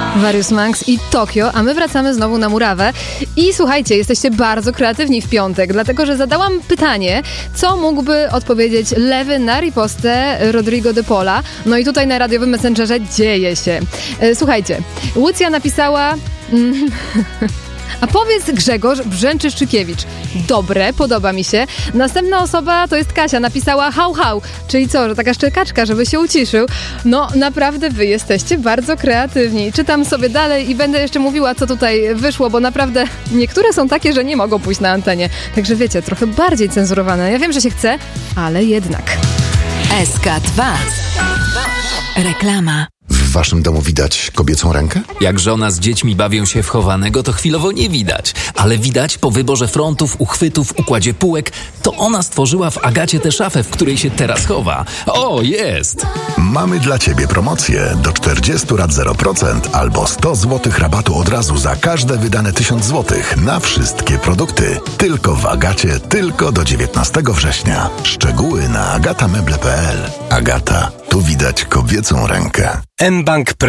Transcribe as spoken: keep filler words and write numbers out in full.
Various Monks i Tokio, a my wracamy znowu na murawę. I słuchajcie, jesteście bardzo kreatywni w piątek, dlatego że zadałam pytanie, co mógłby odpowiedzieć lewy na ripostę Rodrigo de Paula. No i tutaj na radiowym Messengerze dzieje się. Słuchajcie, Łucja napisała... Mm, a powiedz Grzegorz Brzęczyszczykiewicz. Dobre, podoba mi się. Następna osoba to jest Kasia, napisała hał hał, czyli co, że taka szczekaczka, żeby się uciszył. No naprawdę wy jesteście bardzo kreatywni. Czytam sobie dalej i będę jeszcze mówiła, co tutaj wyszło, bo naprawdę niektóre są takie, że nie mogą pójść na antenie. Także wiecie, trochę bardziej cenzurowane. Ja wiem, że się chce, ale jednak. S K dwa. Reklama. W waszym domu widać kobiecą rękę? Jak żona z dziećmi bawią się w chowanego, to chwilowo nie widać. Ale widać po wyborze frontów, uchwytów, układzie półek, to ona stworzyła w Agacie tę szafę, w której się teraz chowa. O, jest! Mamy dla ciebie promocję do czterdziestu rat zero procent albo sto złotych rabatu od razu za każde wydane tysiąc złotych na wszystkie produkty. Tylko w Agacie, tylko do dziewiętnastego września. Szczegóły na agata meble kropka p l. Agata, tu widać kobiecą rękę. mBank